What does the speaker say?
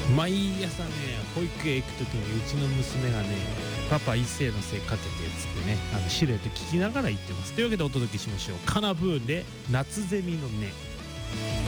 毎朝ね保育園行く時にうちの娘がねパパ一世のせいかけてつってねシルエット聞きながら言ってます。というわけでお届けしましょう。カナブーンで夏ゼミのね。